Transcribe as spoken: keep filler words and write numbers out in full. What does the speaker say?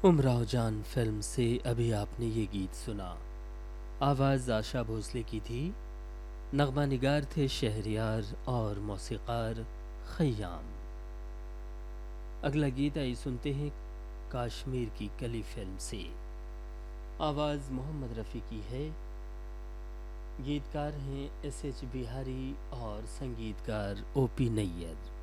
उमराव जान फिल्म से अभी आपने ये गीत सुना। आवाज़ आशा भोसले की थी। नगमा निगार थे शहरयार और मौसीक़ार खय्याम। अगला गीत आई सुनते हैं कश्मीर की कली फिल्म से। आवाज़ मोहम्मद रफ़ी की है। गीतकार हैं एस एच बिहारी और संगीतकार ओ पी नैयर।